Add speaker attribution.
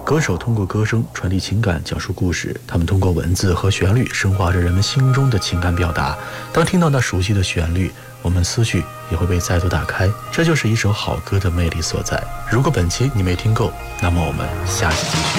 Speaker 1: 歌手通过歌声传递情感，讲述故事，他们通过文字和旋律升华着人们心中的情感表达。当听到那熟悉的旋律，我们思绪也会被再度打开，这就是一首好歌的魅力所在。如果本期你没听够，那么我们下期继续。